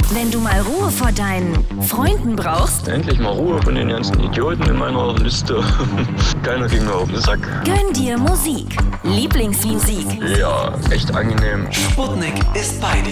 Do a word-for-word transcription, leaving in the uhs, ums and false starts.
Wenn du mal Ruhe vor deinen Freunden brauchst, Endlich mal Ruhe von den ganzen Idioten in meiner Liste. Keiner ging mir auf den Sack. gönn dir Musik. Lieblingsmusik. Ja, echt angenehm. Sputnik ist bei dir.